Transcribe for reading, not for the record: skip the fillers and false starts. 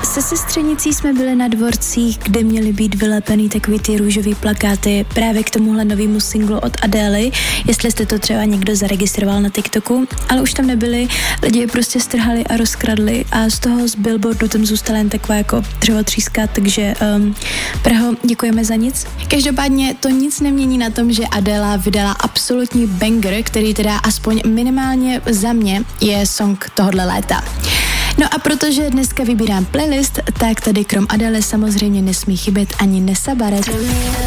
Se sestřenicí jsme byli na dvorcích, kde měly být vylepený takový ty růžový plakáty právě k tomuhle novému singlu od Adély, jestli jste to třeba někdo zaregistroval na TikToku, ale už tam nebyli, lidi je prostě strhali a rozkradli a z toho z billboardu tam zůstala jen taková jako dřevotříska, takže Praho, děkujeme za nic. Každopádně to nic nemění na tom, že Adéla vydala absolutní banger, který teda aspoň minimálně za mě je song tohodle léta. No a protože dneska vybírám playlist, tak tady krom Adély samozřejmě nesmí chybět ani Nessa Barrett.